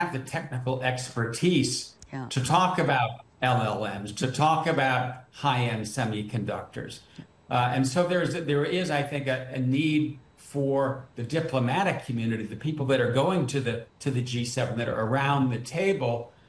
the technical expertise Yeah. to talk about LLMs, to talk about high-end semiconductors. And so there is, I think, a need for the diplomatic community, the people that are going to the G7 that are around the table,